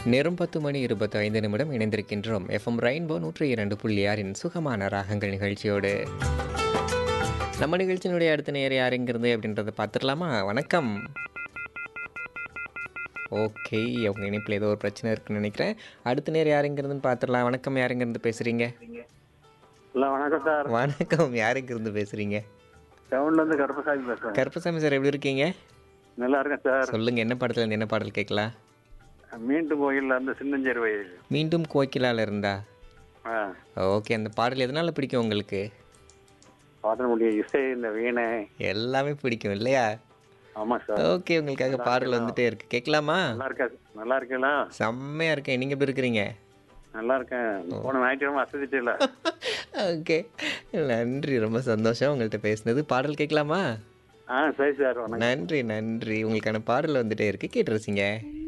நேரம் 10:25 இணைந்திருக்கின்றோம். FM rainbow 102.6 சுகமான ராகங்கள் நிகழ்ச்சியோடு. நம்ம நிகழ்ச்சியினுடைய அடுத்த நேர் யாருங்கிறது அப்படின்றத பார்த்துடலாமா? வணக்கம். ஓகே, அவங்க இணைப்பில் ஏதோ ஒரு பிரச்சனை இருக்குன்னு நினைக்கிறேன். அடுத்த நேர் யாருங்கிறதுன்னு பார்த்துடலாம். வணக்கம், யாருங்கிருந்து பேசுகிறீங்க? ஹலோ, வணக்கம் சார். வணக்கம், யாருங்கிருந்து பேசுகிறீங்க? டவுன்லேருந்து கருப்பசாமி பேசுகிறேன். கருப்பசாமி சார், எப்படி இருக்கீங்க? நல்லா இருக்கேன் சார். சொல்லுங்கள், என்ன படத்துலேருந்து என்ன பாடல் கேட்கலாம்? மீண்டும் கோயிலில் இருந்து சின்னஞ்சேரி வயல். மீண்டும் கோக்கிலால இருந்தா? ஆ, ஓகே, அந்த பாடல் எதனால் பிடிக்கும் உங்களுக்கு? பாடனுடைய இசை, இந்த வீணை எல்லாமே பிடிக்கும் இல்லையா? ஆமாம் சார். ஓகே, உங்களுக்காக பாடல் வந்துட்டே இருக்கு, கேட்கலாமா? நல்லா இருக்கா? நல்லா இருக்கீங்களா? செம்மையா இருக்கேன். நீங்க எப்படி இருக்கிறீங்க? நல்லா இருக்கேன். போன ஞாயிற்றுக்கிழமை அசதிட்டு இல்லை. ஓகே, நன்றி, ரொம்ப சந்தோஷம் உங்கள்கிட்ட பேசினது. பாடல் கேட்கலாமா? சரி சார். வணக்கம். நன்றி நன்றி. உங்களுக்கான பாடல் வந்துட்டே இருக்கு, கேட்டு ரசிங்க.